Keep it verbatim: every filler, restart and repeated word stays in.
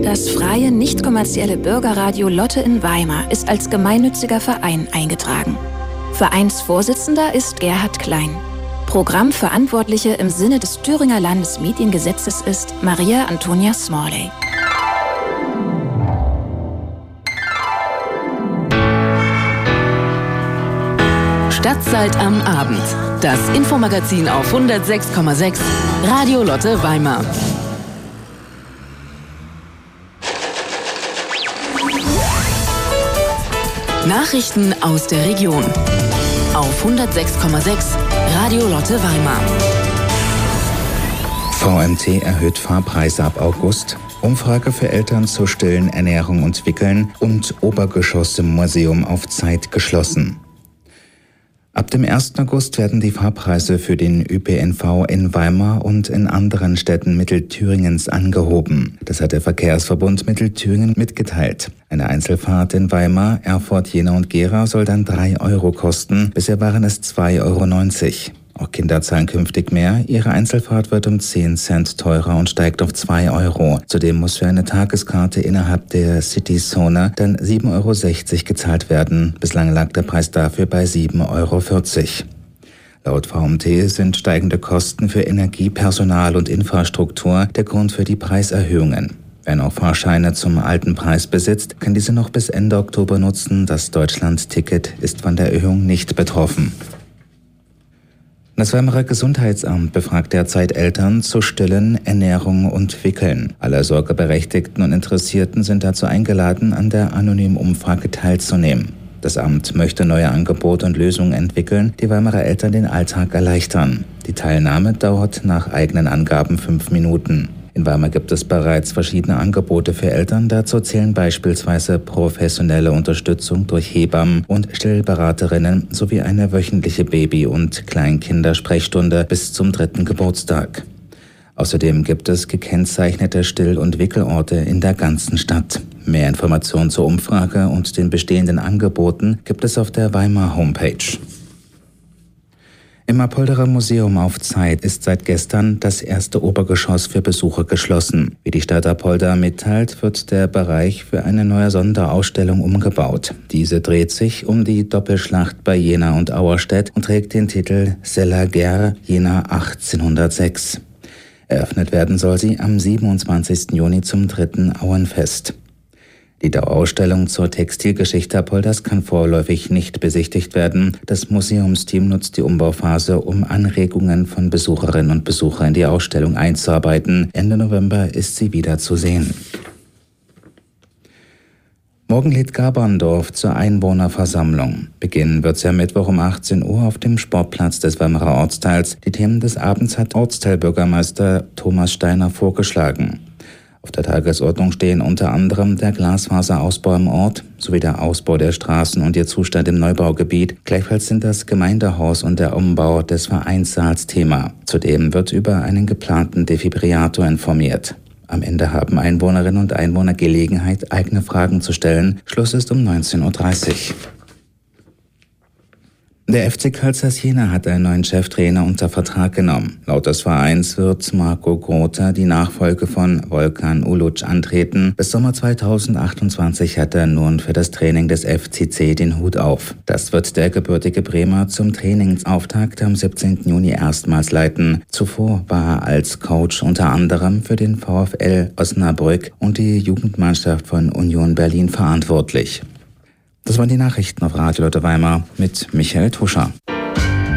Das freie, nicht kommerzielle Bürgerradio Lotte in Weimar ist als gemeinnütziger Verein eingetragen. Vereinsvorsitzender ist Gerhard Klein. Programmverantwortliche im Sinne des Thüringer Landesmediengesetzes ist Maria Antonia Smalley. Stadtzeit am Abend. Das Infomagazin auf hundertsechs Komma sechs Radio Lotte Weimar. Nachrichten aus der Region auf hundertsechs Komma sechs Radio Lotte Weimar. V M T erhöht Fahrpreise ab August. Umfrage für Eltern zur stillen Ernährung und Wickeln und Obergeschoss im Museum auf Zeit geschlossen. Ab dem ersten August werden die Fahrpreise für den Ö P N V in Weimar und in anderen Städten Mittelthüringens angehoben. Das hat der Verkehrsverbund Mittelthüringen mitgeteilt. Eine Einzelfahrt in Weimar, Erfurt, Jena und Gera soll dann drei Euro kosten. Bisher waren es zwei Euro neunzig. Auch Kinder zahlen künftig mehr. Ihre Einzelfahrt wird um zehn Cent teurer und steigt auf zwei Euro. Zudem muss für eine Tageskarte innerhalb der City-Zone dann sieben Euro sechzig gezahlt werden. Bislang lag der Preis dafür bei sieben Euro vierzig. Laut V M T sind steigende Kosten für Energie, Personal und Infrastruktur der Grund für die Preiserhöhungen. Wer noch Fahrscheine zum alten Preis besitzt, kann diese noch bis Ende Oktober nutzen. Das Deutschland-Ticket ist von der Erhöhung nicht betroffen. Das Weimarer Gesundheitsamt befragt derzeit Eltern zu Stillen, Ernährung und Wickeln. Alle Sorgeberechtigten und Interessierten sind dazu eingeladen, an der anonymen Umfrage teilzunehmen. Das Amt möchte neue Angebote und Lösungen entwickeln, die Weimarer Eltern den Alltag erleichtern. Die Teilnahme dauert nach eigenen Angaben fünf Minuten. In Weimar gibt es bereits verschiedene Angebote für Eltern. Dazu zählen beispielsweise professionelle Unterstützung durch Hebammen und Stillberaterinnen sowie eine wöchentliche Baby- und Kleinkindersprechstunde bis zum dritten Geburtstag. Außerdem gibt es gekennzeichnete Still- und Wickelorte in der ganzen Stadt. Mehr Informationen zur Umfrage und den bestehenden Angeboten gibt es auf der Weimar Homepage. Im Apolderer Museum auf Zeit ist seit gestern das erste Obergeschoss für Besucher geschlossen. Wie die Stadt Apolda mitteilt, wird der Bereich für eine neue Sonderausstellung umgebaut. Diese dreht sich um die Doppelschlacht bei Jena und Auerstedt und trägt den Titel C'est la guerre Jena achtzehnhundertsechs. Eröffnet werden soll sie am siebenundzwanzigsten Juni zum dritten Auenfest. Die Dauerausstellung zur Textilgeschichte Apolders kann vorläufig nicht besichtigt werden. Das Museumsteam nutzt die Umbauphase, um Anregungen von Besucherinnen und Besuchern in die Ausstellung einzuarbeiten. Ende November ist sie wieder zu sehen. Morgen lädt Gaberndorf zur Einwohnerversammlung. Beginnen wird sie am Mittwoch um achtzehn Uhr auf dem Sportplatz des Weimarer Ortsteils. Die Themen des Abends hat Ortsteilbürgermeister Thomas Steiner vorgeschlagen. Auf der Tagesordnung stehen unter anderem der Glasfaserausbau im Ort sowie der Ausbau der Straßen und ihr Zustand im Neubaugebiet. Gleichfalls sind das Gemeindehaus und der Umbau des Vereinssaals Thema. Zudem wird über einen geplanten Defibrillator informiert. Am Ende haben Einwohnerinnen und Einwohner Gelegenheit, eigene Fragen zu stellen. Schluss ist um neunzehn Uhr dreißig. Der F C Karlsruhe Jena hat einen neuen Cheftrainer unter Vertrag genommen. Laut des Vereins wird Marco Grote die Nachfolge von Volkan Uluc antreten. Bis Sommer zweitausendachtundzwanzig hat er nun für das Training des F C C den Hut auf. Das wird der gebürtige Bremer zum Trainingsauftakt am siebzehnten Juni erstmals leiten. Zuvor war er als Coach unter anderem für den VfL Osnabrück und die Jugendmannschaft von Union Berlin verantwortlich. Das waren die Nachrichten auf Radio Lotte Weimar mit Michael Tuscher.